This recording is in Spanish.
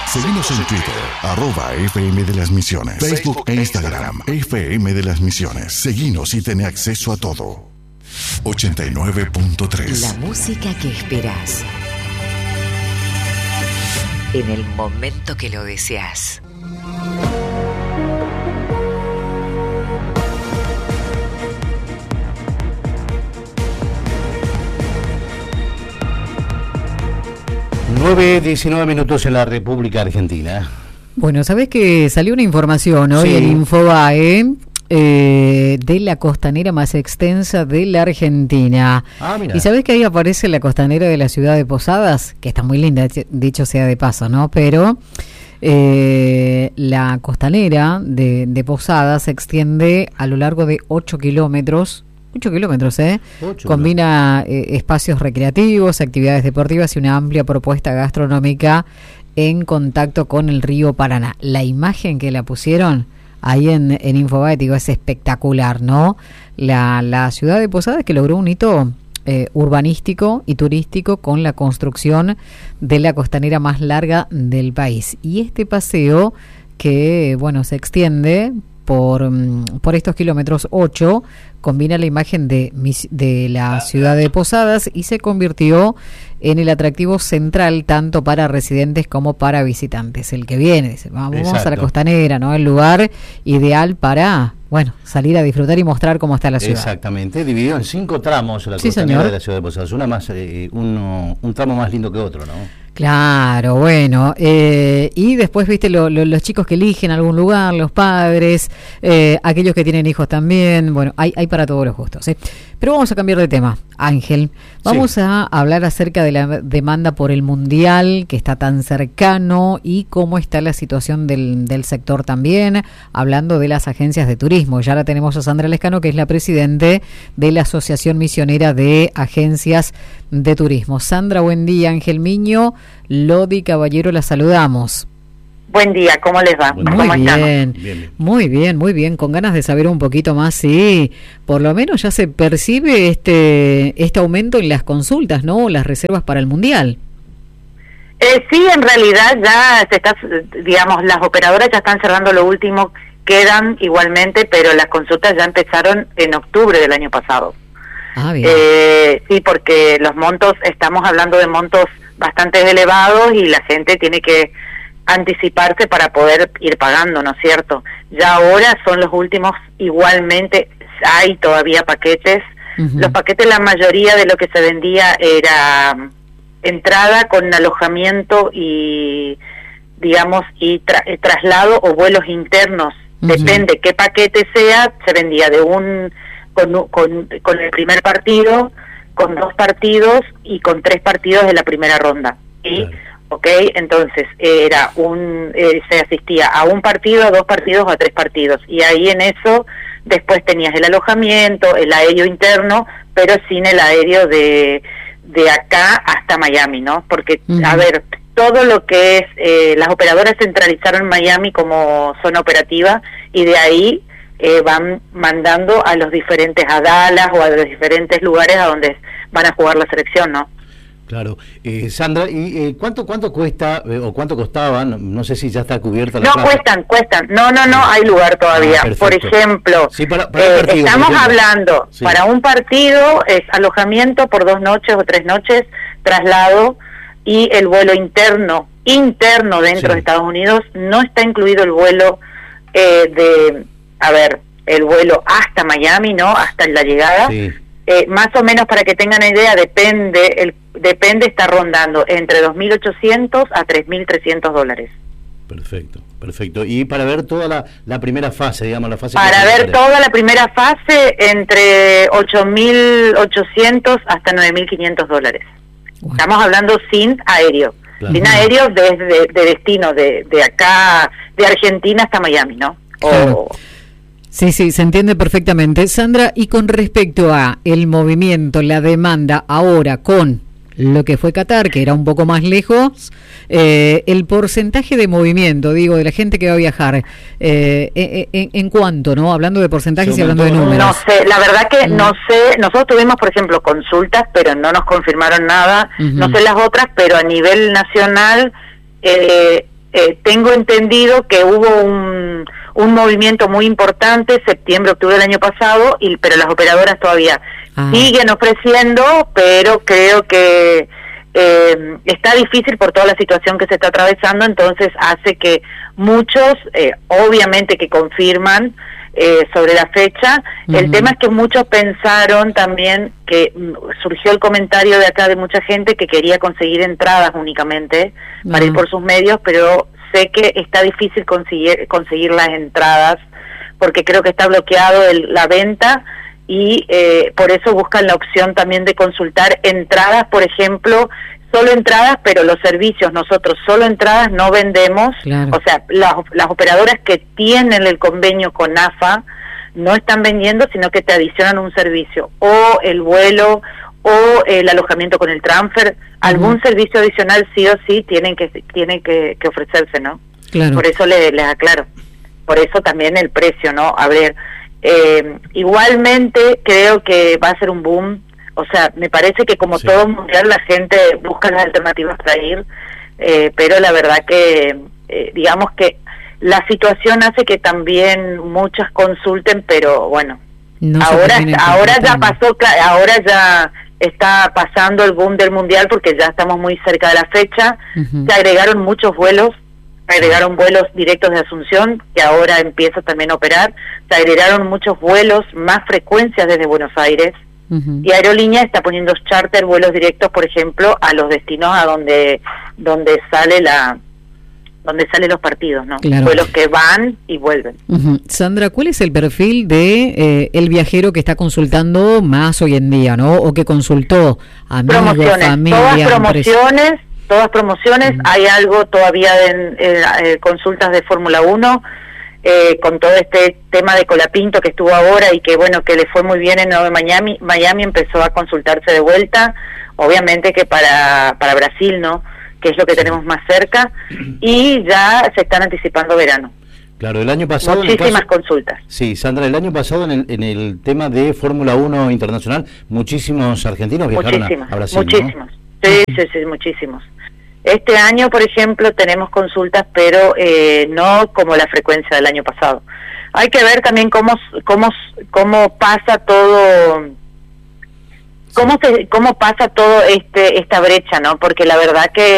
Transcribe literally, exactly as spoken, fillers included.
Seguimos en Twitter, arroba F M de las Misiones, Facebook e Instagram, F M de las Misiones. Seguinos y ten acceso a todo. ochenta y nueve punto tres. La música que esperas en el momento que lo deseas. nueve diecinueve minutos en la República Argentina. Bueno, ¿sabés que salió una información hoy Sí. en Infobae eh, de la costanera más extensa de la Argentina? Ah, mira. ¿Y sabés que ahí aparece la costanera de la ciudad de Posadas? Que está muy linda, dicho sea de paso, ¿no? Pero eh, la costanera de, de Posadas se extiende a lo largo de ocho kilómetros. ocho kilómetros, ¿eh? Ocho, Combina eh, espacios recreativos, actividades deportivas y una amplia propuesta gastronómica en contacto con el río Paraná. La imagen que la pusieron ahí en, en Infobae, digo, es espectacular, ¿no? La, la ciudad de Posadas que logró un hito eh, urbanístico y turístico con la construcción de la costanera más larga del país. Y este paseo que, bueno, se extiende por, por estos kilómetros ocho, combina la imagen de, de la ciudad de Posadas y se convirtió en el atractivo central tanto para residentes como para visitantes. El que viene dice, vamos Exacto. a la costanera, ¿no? El lugar ideal para, bueno, salir a disfrutar y mostrar cómo está la ciudad. Exactamente, dividido en cinco tramos la Sí, costanera señor. de la ciudad de Posadas. Una más, eh, uno, un tramo más lindo que otro, ¿no? Claro, bueno, eh, y después, viste, lo, lo, los chicos que eligen algún lugar, los padres, eh, aquellos que tienen hijos también, bueno, hay, hay para todos los gustos, ¿eh? Pero vamos a cambiar de tema, Ángel. Vamos sí. a hablar acerca de la demanda por el Mundial, que está tan cercano, y cómo está la situación del, del sector también, hablando de las agencias de turismo. Ya la tenemos a Sandra Lescano, que es la presidente de la Asociación Misionera de Agencias de Turismo. Sandra, buen día. Ángel Miño, Lodi Caballero, la saludamos. Buen día, ¿cómo les va? Muy ¿Cómo Muy están? bien, Bien, bien. muy bien, muy bien, con ganas de saber un poquito más, sí, por lo menos ya se percibe este este aumento en las consultas, ¿no? Las reservas para el Mundial. Eh, sí, en realidad ya se está, digamos, las operadoras ya están cerrando lo último, quedan igualmente, pero las consultas ya empezaron en octubre del año pasado. Ah, bien. Eh, sí, porque los montos, estamos hablando de montos bastante elevados y la gente tiene que anticiparse para poder ir pagando, ¿no es cierto? Ya ahora son los últimos, igualmente hay todavía paquetes. Uh-huh. Los paquetes, la mayoría de lo que se vendía era entrada con alojamiento y, digamos, y tra- traslado o vuelos internos. Uh-huh. Depende qué paquete sea, se vendía de un con, con, con el primer partido, con dos partidos y con tres partidos de la primera ronda. ¿Sí? Claro. ¿Ok? Entonces, era un eh, se asistía a un partido, a dos partidos o a tres partidos. Y ahí en eso, después tenías el alojamiento, el aéreo interno, pero sin el aéreo de, de acá hasta Miami, ¿no? Porque, uh-huh. a ver, todo lo que es, eh, las operadoras centralizaron Miami como zona operativa y de ahí eh, van mandando a los diferentes, a Dallas o a los diferentes lugares a donde van a jugar la selección, ¿no? Claro. Eh, Sandra, ¿y eh, cuánto cuánto cuesta eh, o cuánto costaban? No, no sé si ya está cubierta la No, plaza. cuestan, cuestan. No, no, no, hay lugar todavía. Ah, por ejemplo, sí, para, para eh, partido, estamos por ejemplo. hablando, sí. para un partido es alojamiento por dos noches o tres noches, traslado y el vuelo interno, interno dentro sí. de Estados Unidos, no está incluido el vuelo eh, de, a ver, el vuelo hasta Miami, ¿no? Hasta la llegada. Sí. Eh, más o menos para que tengan idea, depende, el depende está rondando entre dos mil ochocientos a tres mil trescientos dólares. Perfecto, perfecto. Y para ver toda la, la primera fase, digamos, la fase... Para ver toda la primera fase, entre ocho mil ochocientos hasta nueve mil quinientos dólares. Wow. Estamos hablando sin aéreo. Claro. Sin aéreo desde de destino, de, de acá, de Argentina hasta Miami, ¿no? Claro. O, Sí, sí, se entiende perfectamente. Sandra, y con respecto a el movimiento, la demanda ahora con lo que fue Qatar, que era un poco más lejos, eh, el porcentaje de movimiento, digo, de la gente que va a viajar, eh, en, en cuánto, ¿no? Hablando de porcentajes y hablando de números. No sé, la verdad que mm. no sé, nosotros tuvimos, por ejemplo, consultas, pero no nos confirmaron nada, uh-huh. no sé las otras, pero a nivel nacional... Eh, eh, tengo entendido que hubo un, un movimiento muy importante septiembre, octubre del año pasado, y pero las operadoras todavía ah. siguen ofreciendo, pero creo que eh, está difícil por toda la situación que se está atravesando, entonces hace que muchos, eh, obviamente que confirman eh, sobre la fecha. Uh-huh. El tema es que muchos pensaron también que mm, surgió el comentario de acá de mucha gente que quería conseguir entradas únicamente uh-huh. para ir por sus medios, pero sé que está difícil conseguir, conseguir las entradas porque creo que está bloqueado el, la venta y eh, por eso buscan la opción también de consultar entradas, por ejemplo, solo entradas, pero los servicios, nosotros solo entradas no vendemos, claro. O sea, las, las operadoras que tienen el convenio con A F A no están vendiendo, sino que te adicionan un servicio, o el vuelo, o el alojamiento con el transfer, uh-huh. algún servicio adicional sí o sí tienen que tienen que, que ofrecerse, ¿no? Claro. Por eso les, les aclaro, por eso también el precio, ¿no? A ver, eh, igualmente creo que va a ser un boom. O sea, me parece que como sí. todo mundial la gente busca las alternativas para ir, eh, pero la verdad que, eh, digamos que la situación hace que también muchas consulten, pero bueno, no ahora ahora ya pasó, ahora ya está pasando el boom del mundial porque ya estamos muy cerca de la fecha, uh-huh. se agregaron muchos vuelos, se agregaron vuelos directos de Asunción, que ahora empieza también a operar, se agregaron muchos vuelos, más frecuencias desde Buenos Aires, uh-huh. y Aerolínea está poniendo charter, vuelos directos, por ejemplo, a los destinos a donde donde sale la donde salen los partidos, ¿no? Claro. Vuelos que van y vuelven. Uh-huh. Sandra, ¿cuál es el perfil de eh, el viajero que está consultando más hoy en día, ¿no? O que consultó amigos, promociones, familia, todas promociones, empresa. todas promociones. Uh-huh. Hay algo todavía de en, eh, eh, consultas de Fórmula uno. Eh, con todo este tema de Colapinto que estuvo ahora y que bueno, que le fue muy bien en Nueva Miami, Miami empezó a consultarse de vuelta, obviamente que para para Brasil, ¿no? Que es lo que tenemos más cerca, y ya se están anticipando verano. Claro, el año pasado... Muchísimas caso, consultas. Sí, Sandra, el año pasado en el, en el tema de Fórmula uno Internacional, muchísimos argentinos viajaron a, a Brasil, muchísimos, ¿no? sí, sí, sí, muchísimos. Este año, por ejemplo, tenemos consultas, pero eh, no como la frecuencia del año pasado. Hay que ver también cómo cómo cómo pasa todo, cómo se cómo pasa todo este esta brecha, ¿no? Porque la verdad que